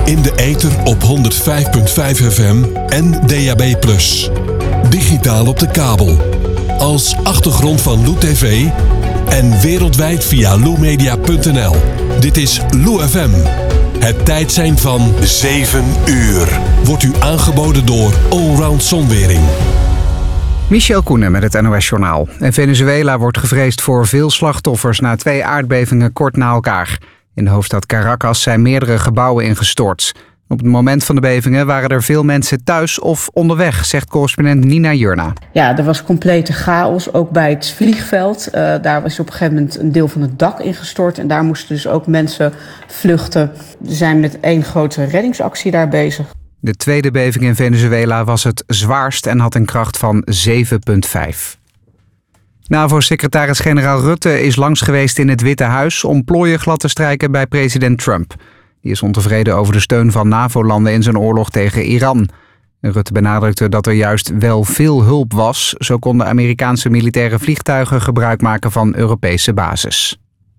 In de ether op 105.5 FM en DAB+. Digitaal op de kabel. Als achtergrond van Lou TV en wereldwijd via loumedia.nl. Dit is Lou FM. Het tijdsein van 7 uur. Wordt u aangeboden door Allround Zonwering. Michel Koenen met het NOS Journaal. In Venezuela wordt gevreesd voor veel slachtoffers na 2 aardbevingen kort na elkaar. In de hoofdstad Caracas zijn meerdere gebouwen ingestort. Op het moment van de bevingen waren er veel mensen thuis of onderweg, zegt correspondent Nina Jurna. Ja, er was complete chaos, ook bij het vliegveld. Daar was op een gegeven moment een deel van het dak ingestort en daar moesten dus ook mensen vluchten. We zijn met 1 grote reddingsactie daar bezig. De tweede beving in Venezuela was het zwaarst en had een kracht van 7,5. NAVO-secretaris-generaal Rutte is langs geweest in het Witte Huis om plooien glad te strijken bij president Trump. Die is ontevreden over de steun van NAVO-landen in zijn oorlog tegen Iran. Rutte benadrukte dat er juist wel veel hulp was. Zo konden Amerikaanse militaire vliegtuigen gebruik maken van Europese bases.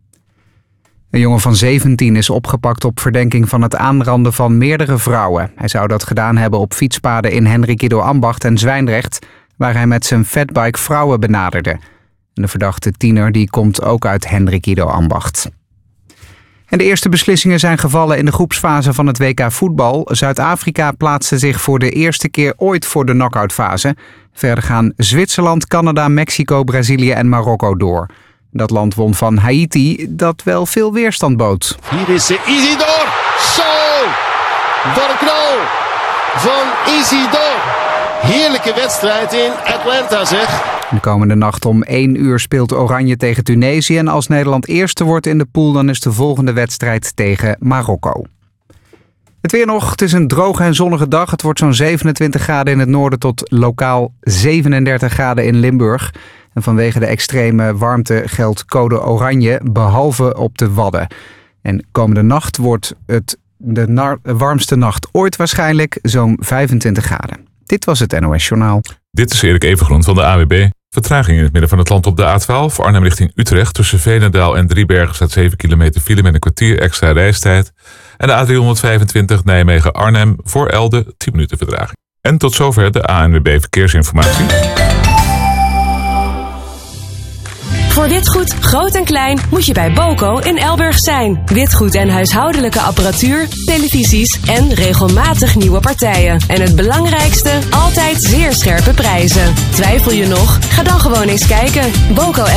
Een jongen van 17 is opgepakt op verdenking van het aanranden van meerdere vrouwen. Hij zou dat gedaan hebben op fietspaden in Hendrikido-Ambacht en Zwijndrecht, waar hij met zijn fatbike vrouwen benaderde. En de verdachte tiener die komt ook uit Hendrikido-Ambacht. En de eerste beslissingen zijn gevallen in de groepsfase van het WK voetbal. Zuid-Afrika plaatste zich voor de eerste keer ooit voor de knock-outfase. Verder gaan Zwitserland, Canada, Mexico, Brazilië en Marokko door. Dat land won van Haiti, dat wel veel weerstand bood. Hier is Isidore. Zo! Wat een knal van Isidore. Heerlijke wedstrijd in Atlanta, zeg. De komende nacht om 1 uur speelt Oranje tegen Tunesië. En als Nederland eerste wordt in de pool, dan is de volgende wedstrijd tegen Marokko. Het weer nog. Het is een droge en zonnige dag. Het wordt zo'n 27 graden in het noorden tot lokaal 37 graden in Limburg. En vanwege de extreme warmte geldt code oranje, behalve op de Wadden. En komende nacht wordt het de warmste nacht ooit waarschijnlijk, zo'n 25 graden. Dit was het NOS Journaal. Dit is Erik Evengroen van de AWB. Vertraging in het midden van het land op de A12. Voor Arnhem richting Utrecht. Tussen Veenendaal en Driebergen staat 7 kilometer file met een kwartier extra reistijd. En de A325 Nijmegen-Arnhem voor Elde 10 minuten vertraging. En tot zover de ANWB Verkeersinformatie. Voor witgoed, groot en klein, moet je bij Boco in Elburg zijn. Witgoed en huishoudelijke apparatuur, televisies en regelmatig nieuwe partijen. En het belangrijkste, altijd zeer scherpe prijzen. Twijfel je nog? Ga dan gewoon eens kijken. Boco